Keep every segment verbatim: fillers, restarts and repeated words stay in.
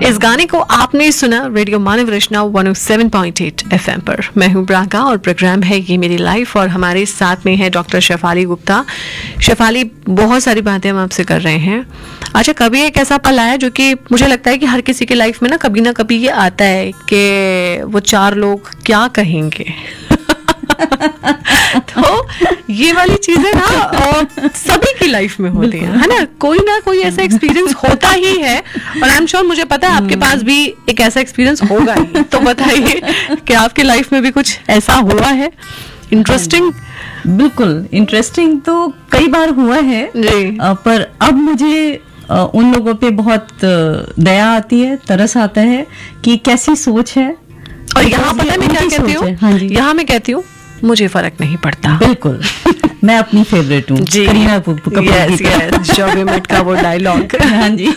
इस गाने को आपने सुना रेडियो मानव रचना one O seven point eight FM पर। मैं हूं प्राका और प्रोग्राम है ये मेरी लाइफ, और हमारे साथ में है डॉक्टर शेफाली गुप्ता। शेफाली, बहुत सारी बातें हम आपसे कर रहे हैं। अच्छा, कभी एक ऐसा पल आया जो कि मुझे लगता है कि हर किसी की लाइफ में ना कभी ना कभी ये आता है कि वो चार लोग क्या कहेंगे। तो ये वाली चीजें ना सभी की लाइफ में होती हैं, है ना? कोई ना कोई ऐसा एक्सपीरियंस होता ही है, और आई एम श्योर, मुझे पता है आपके पास भी एक ऐसा एक्सपीरियंस होगा ही। तो बताइए कि आपके लाइफ में भी कुछ ऐसा हुआ है इंटरेस्टिंग? बिल्कुल इंटरेस्टिंग तो कई बार हुआ है जी। आ, पर अब मुझे आ, उन लोगों पे बहुत दया आती है, तरस आता है कि कैसी सोच है। और यहाँ पता है मैं क्या कहती हूँ? हाँ जी, यहाँ मैं कहती हूँ मुझे फर्क नहीं पड़ता। बिल्कुल, मैं अपनी फेवरेट हूँ करीना कपूर yes, yes, जब वी मेट का वो डायलॉग। हाँ जी।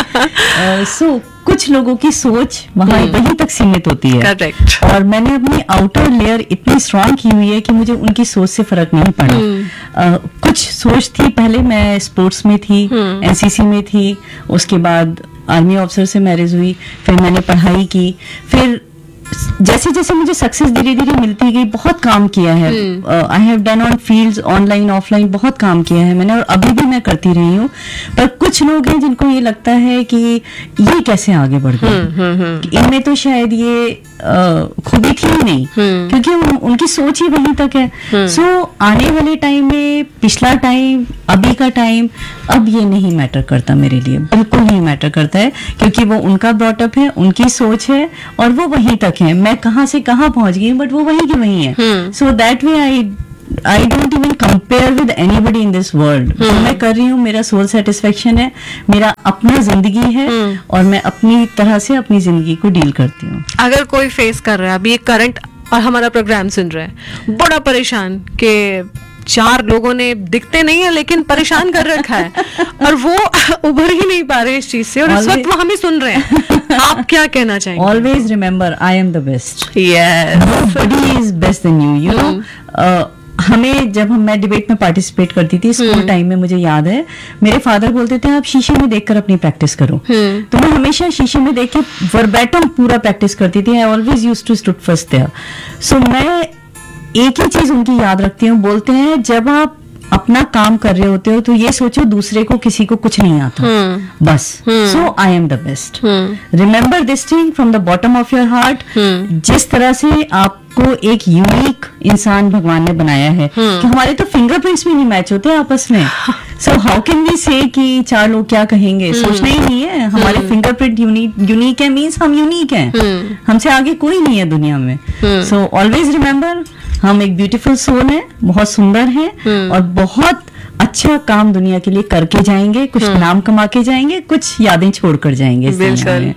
सो कुछ लोगों की सोच वहाँ वहीं तक सीमित होती है। करेक्ट। और मैंने अपनी आउटर लेयर इतनी स्ट्रांग की हुई है कि मुझे उनकी सोच से फर्क नहीं पड़ा। uh, कुछ सोच थी, पहले मैं स्पोर्ट्स में थी, एनसीसी में थी, उसके बाद आर्मी ऑफिसर से मैरिज हुई, फिर मैंने पढ़ाई की, फिर जैसे जैसे मुझे सक्सेस धीरे धीरे मिलती गई, बहुत काम किया है। I have done on fields, online offline बहुत काम किया है मैंने, और अभी भी मैं करती रही हूँ। पर कुछ लोग हैं जिनको ये लगता है कि ये कैसे आगे बढ़ गए, इनमें तो शायद ये खूबी थी ही नहीं, क्योंकि उन, उनकी सोच ही वहीं तक है। सो so, आने वाले टाइम में पिछला टाइम, अभी का टाइम, अब ये नहीं मैटर करता मेरे लिए, बिल्कुल नहीं मैटर करता है, क्योंकि वो उनका ब्रॉटअप है, उनकी सोच है, और वो वहीं तक है। मैं कहाँ से कहाँ पहुंच गई, बट वो वहीं की वहीं है। So that way I I don't even compare with anybody in this world. जो मैं कर रही हूँ, मेरा सोल सेटिस्फेक्शन है, मेरा अपना जिंदगी है, और मैं अपनी तरह से अपनी जिंदगी को डील करती हूँ। अगर कोई फेस कर रहा है अभी एक करंट और हमारा प्रोग्राम सुन रहा है, बड़ा परेशान के चार लोगों ने दिखते नहीं है लेकिन परेशान कर रखा है, और वो उभर ही नहीं पा रहे इस चीज से, और इस वक्त वो हमें सुन रहे हैं, आप क्या कहना चाहेंगे? Always remember, I am the best. Yes, nobody is best then you. You know, हमें जब हम मैं डिबेट में पार्टिसिपेट करती थी स्कूल टाइम में, मुझे याद है मेरे फादर बोलते थे आप शीशे में देखकर अपनी प्रैक्टिस करो। तो मैं हमेशा शीशे में देख के वर्बैटम पूरा प्रैक्टिस करती थी। I always used to stood first there. सो मैं एक ही चीज उनकी याद रखती हूँ, बोलते हैं जब आप अपना काम कर रहे होते हो तो ये सोचो दूसरे को किसी को कुछ नहीं आता, बस। सो I am the best. Remember this thing from the bottom of your heart. जिस तरह से आपको एक यूनिक इंसान भगवान ने बनाया है, कि हमारे तो फिंगरप्रिंट्स भी नहीं मैच होते आपस में। सो हाउ कैन वी से कि चार लोग क्या कहेंगे? सोचना ही नहीं है। हमारे फिंगरप्रिंट यूनिक यूनिक है, मीन्स हम यूनिक हैं, हमसे आगे कोई नहीं है दुनिया में। सो ऑलवेज रिमेम्बर, हम एक ब्यूटीफुल सोल है, बहुत सुंदर है, और बहुत अच्छा काम दुनिया के लिए करके जाएंगे, कुछ नाम कमा के जाएंगे, कुछ यादें छोड़कर जाएंगे। बिल्कुल।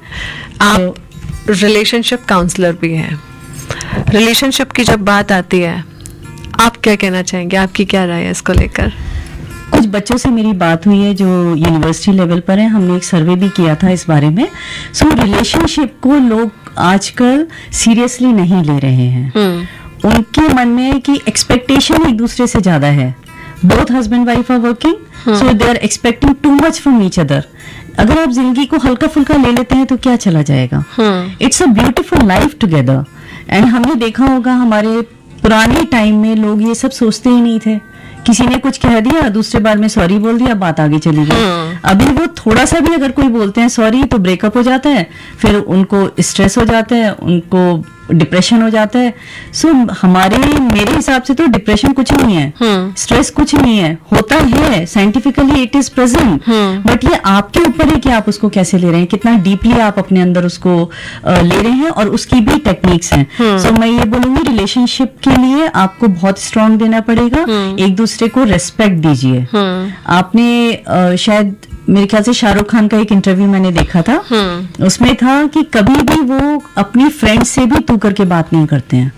आप रिलेशनशिप काउंसलर भी हैं। रिलेशनशिप की जब बात आती है, आप क्या कहना चाहेंगे? आपकी क्या राय है इसको लेकर? कुछ बच्चों से मेरी बात हुई है जो यूनिवर्सिटी लेवल पर है, हमने एक सर्वे भी किया था इस बारे में। सो रिलेशनशिप को लोग आजकल सीरियसली नहीं ले रहे हैं। उनके मन में है कि एक्सपेक्टेशन एक दूसरे से ज्यादा है। Both husband wife are working, so they are expecting too much from each other. अगर आप जिंदगी को हल्का फुल्का ले लेते हैं तो क्या चला जाएगा? It's a beautiful life together. And हमने देखा होगा हमारे पुराने टाइम में लोग ये सब सोचते ही नहीं थे। किसी ने कुछ कह दिया, दूसरे बार में सॉरी बोल दिया, बात आगे चली गई। अभी वो थोड़ा सा भी अगर कोई बोलते हैं सॉरी तो ब्रेकअप हो जाता है, फिर उनको स्ट्रेस हो जाता है, उनको डिप्रेशन हो जाता है। सो so, हमारे मेरे हिसाब से तो डिप्रेशन कुछ नहीं है, स्ट्रेस कुछ नहीं है, होता है scientifically it is present, but ये आपके ऊपर है कि आप उसको कैसे ले रहे हैं, कितना डीपली आप अपने अंदर उसको uh, ले रहे हैं, और उसकी भी टेक्निक्स हैं। सो so, मैं ये बोलूंगी रिलेशनशिप के लिए आपको बहुत स्ट्रांग देना पड़ेगा। एक दूसरे को रेस्पेक्ट दीजिए। आपने uh, शायद मेरे ख्याल से शाहरुख खान का एक इंटरव्यू मैंने देखा था, उसमें था कि कभी भी वो अपनी फ्रेंड से भी तू करके बात नहीं करते हैं।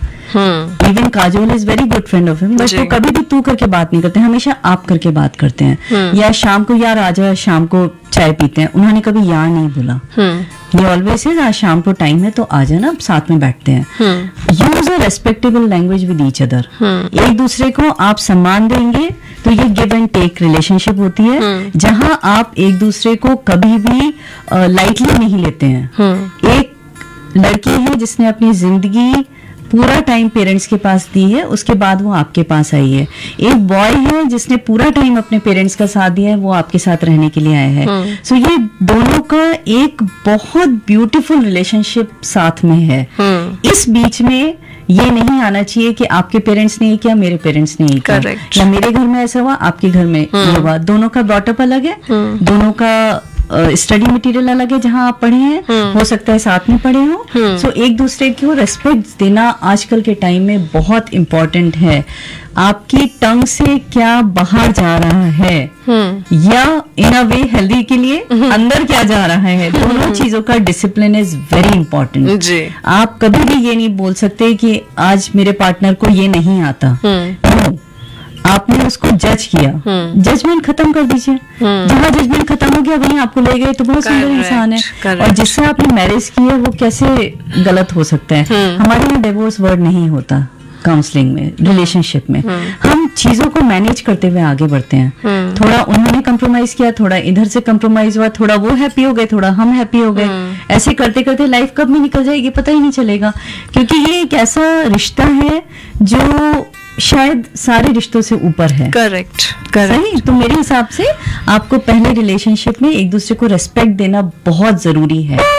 Even Kajol is very good friend of him, but वो कभी भी तू करके बात नहीं करते हैं, हमेशा आप करके बात करते हैं। या शाम को यार आ जाए, शाम को चाय पीते हैं, उन्होंने कभी यार नहीं बोला। ये ऑलवेज है आज शाम को टाइम है तो आ जाना, साथ में बैठते हैं। Use a respectable language with each other. एक दूसरे को आप सम्मान देंगे तो ये गिव एंड टेक रिलेशनशिप होती है, जहां आप एक दूसरे को कभी भी लाइटली नहीं लेते हैं। एक लड़की है जिसने अपनी जिंदगी पूरा टाइम पेरेंट्स के पास दी है, उसके बाद वो आपके पास आई है। एक बॉय है जिसने पूरा टाइम अपने पेरेंट्स का साथ दिया है, वो आपके साथ रहने के लिए आया है। सो so, ये दोनों का एक बहुत ब्यूटीफुल रिलेशनशिप साथ में है। इस बीच में ये नहीं आना चाहिए कि आपके पेरेंट्स ने ये किया, मेरे पेरेंट्स ने ये किया, या मेरे घर में ऐसा हुआ, आपके घर में ये हुआ। दोनों का ब्रॉटअप अलग है, दोनों का स्टडी मटेरियल अलग है, जहां आप पढ़े हैं, हो सकता है साथ में पढ़े हो। सो so, एक दूसरे को रेस्पेक्ट देना आजकल के टाइम में बहुत इम्पोर्टेंट है। आपकी टंग से क्या बाहर जा रहा है, या इन अ वे हेल्दी के लिए अंदर क्या जा रहा है, दोनों चीजों का डिसिप्लिन इज वेरी इंपॉर्टेंट। आप कभी भी ये नहीं बोल सकते कि आज मेरे पार्टनर को ये नहीं आता। no, आपने उसको जज किया, जजमेंट खत्म कर दीजिए। जहां जजमेंट खत्म हो गया वहीं आपको ले गए तो बहुत सुंदर इंसान है, और जिससे आपने मैरिज की है वो कैसे गलत हो सकता है। हमारे यहाँ डिवोर्स वर्ड नहीं होता काउंसलिंग में, रिलेशनशिप में। हम चीजों को मैनेज करते हुए आगे बढ़ते हैं। थोड़ा उन्होंने कंप्रोमाइज किया, थोड़ा इधर से कंप्रोमाइज हुआ, थोड़ा वो हैप्पी हो गए, थोड़ा हम हैप्पी हो गए। ऐसे करते करते लाइफ कब में निकल जाएगी पता ही नहीं चलेगा, क्योंकि ये एक ऐसा रिश्ता है जो शायद सारे रिश्तों से ऊपर है। Correct correct. सही। तो मेरे हिसाब से आपको पहले रिलेशनशिप में एक दूसरे को रेस्पेक्ट देना बहुत जरूरी है।